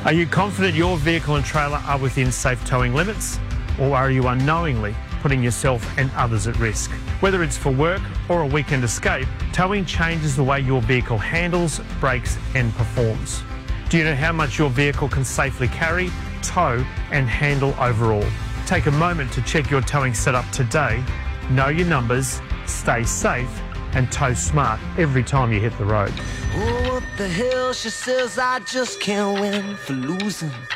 Are you confident your vehicle and trailer are within safe towing limits? Or are you unknowingly putting yourself and others at risk? Whether it's for work or a weekend escape, towing changes the way your vehicle handles, brakes and performs. Do you know how much your vehicle can safely carry, tow and handle overall? Take a moment to check your towing setup today. Know your numbers, stay safe and tow smart every time you hit the road. Oh, what the hell, she says I just can't win for losing.